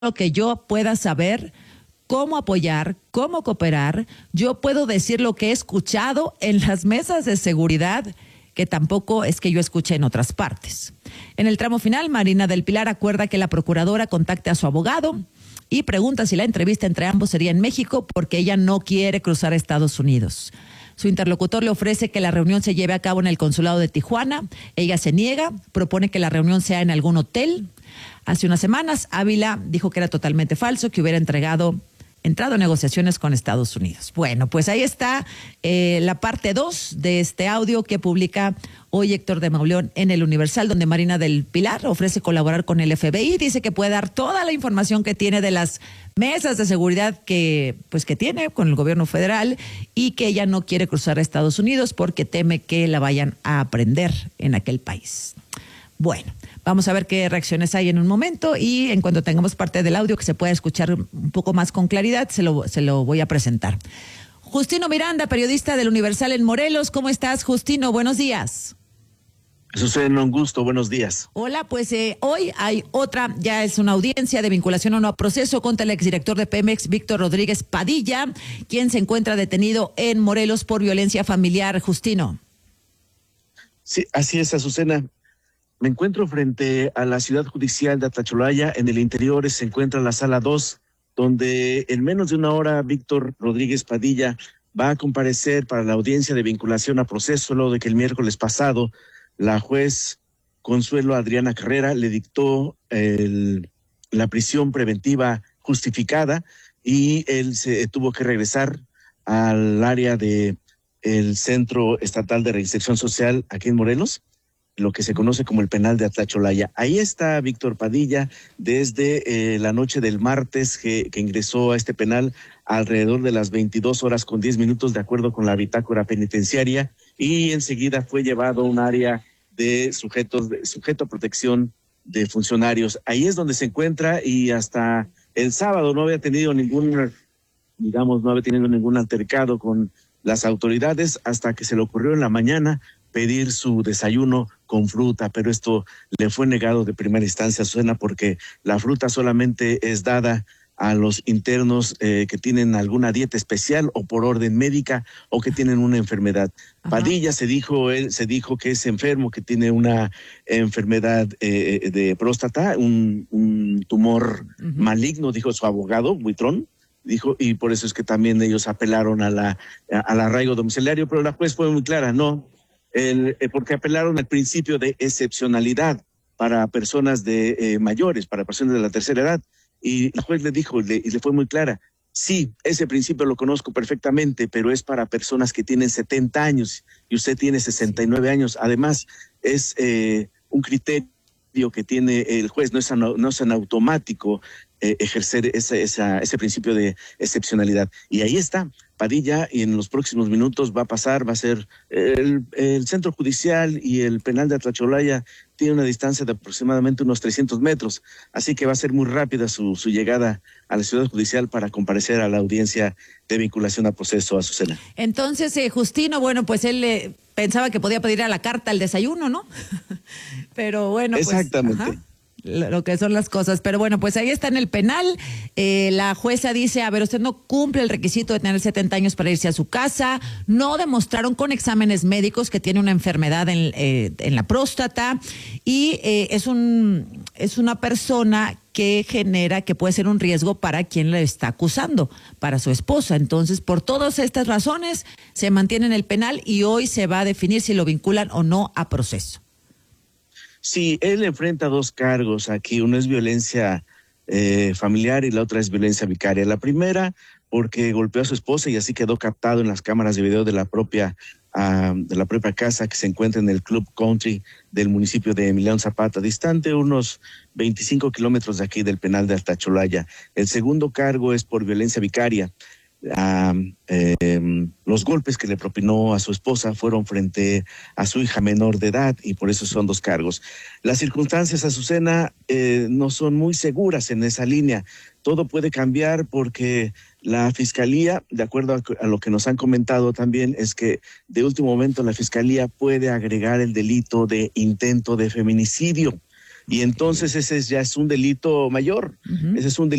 que yo pueda saber cómo apoyar, cómo cooperar. Yo puedo decir lo que he escuchado en las mesas de seguridad, que tampoco es que yo escuche en otras partes. En el tramo final, Marina del Pilar acuerda que la procuradora contacte a su abogado y pregunta si la entrevista entre ambos sería en México, porque ella no quiere cruzar a Estados Unidos. Su interlocutor le ofrece que la reunión se lleve a cabo en el consulado de Tijuana. Ella se niega, propone que la reunión sea en algún hotel. Hace unas semanas, Ávila dijo que era totalmente falso, que hubiera entrado en negociaciones con Estados Unidos. Bueno, pues ahí está la parte 2 de este audio que publica hoy Héctor de Mauleón en El Universal, donde Marina del Pilar ofrece colaborar con el FBI, dice que puede dar toda la información que tiene de las mesas de seguridad que tiene con el gobierno federal, y que ella no quiere cruzar a Estados Unidos porque teme que la vayan a prender en aquel país. Bueno, vamos a ver qué reacciones hay en un momento, y en cuanto tengamos parte del audio que se pueda escuchar un poco más con claridad, se lo voy a presentar. Justino Miranda, periodista del Universal en Morelos. ¿Cómo estás, Justino? Buenos días. Susana, un gusto, buenos días. Hola, pues hoy hay otra, ya es una audiencia de vinculación o no a proceso contra el exdirector de Pemex, Víctor Rodríguez Padilla, quien se encuentra detenido en Morelos por violencia familiar. Justino. Sí, así es, Azucena. Me encuentro frente a la ciudad judicial de Atlacholaya. En el interior se encuentra la sala 2, donde en menos de una hora Víctor Rodríguez Padilla va a comparecer para la audiencia de vinculación a proceso, luego de que el miércoles pasado la juez Consuelo Adriana Carrera le dictó la prisión preventiva justificada, y él se tuvo que regresar al área de el Centro Estatal de Reinserción Social aquí en Morelos, lo que se conoce como el penal de Atlacholaya. Ahí está Víctor Padilla desde la noche del martes que ingresó a este penal alrededor de las 22:10 de acuerdo con la bitácora penitenciaria, y enseguida fue llevado a un área de sujeto a protección de funcionarios. Ahí es donde se encuentra, y hasta el sábado no había tenido ningún altercado con las autoridades, hasta que se le ocurrió en la mañana pedir su desayuno con fruta, pero esto le fue negado de primera instancia, Susana, porque la fruta solamente es dada a los internos que tienen alguna dieta especial o por orden médica o que tienen una enfermedad. Ajá. Padilla se dijo que es enfermo, que tiene una enfermedad de próstata, un tumor maligno, dijo su abogado, Buitrón, dijo, y por eso es que también ellos apelaron al arraigo domiciliario, pero la juez fue muy clara, no, porque apelaron al principio de excepcionalidad para personas mayores, para personas de la tercera edad. Y la juez le dijo, y le fue muy clara, sí, ese principio lo conozco perfectamente, pero es para personas que tienen 70 años y usted tiene 69 años. Además, es un criterio que tiene el juez, no es en automático ejercer ese principio de excepcionalidad. Y ahí está Padilla, y en los próximos minutos va a ser el centro judicial y el penal de Atlacholaya tiene una distancia de aproximadamente unos 300 metros, así que va a ser muy rápida su llegada a la ciudad judicial para comparecer a la audiencia de vinculación a proceso, Azucena. Entonces, Justino, bueno, pues él pensaba que podía pedir a la carta el desayuno, ¿no? Pero bueno, pues... Exactamente. Ajá. Lo que son las cosas, pero bueno, pues ahí está en el penal. La jueza dice, a ver, usted no cumple el requisito de tener 70 años para irse a su casa, no demostraron con exámenes médicos que tiene una enfermedad en la próstata, y es una persona que puede ser un riesgo para quien le está acusando, para su esposa. Entonces, por todas estas razones, se mantiene en el penal, y hoy se va a definir si lo vinculan o no a proceso. Sí, él enfrenta dos cargos aquí. Uno es violencia familiar y la otra es violencia vicaria. La primera, porque golpeó a su esposa y así quedó captado en las cámaras de video de la propia casa que se encuentra en el Club Country del municipio de Emiliano Zapata, distante unos 25 kilómetros de aquí del penal de Atlacholaya. El segundo cargo es por violencia vicaria. Los golpes que le propinó a su esposa fueron frente a su hija menor de edad, y por eso son dos cargos. Las circunstancias, Azucena, no son muy seguras en esa línea. Todo puede cambiar porque la Fiscalía, de acuerdo a lo que nos han comentado también, es que de último momento la Fiscalía puede agregar el delito de intento de feminicidio. Y entonces ese ya es un delito mayor, ese es un delito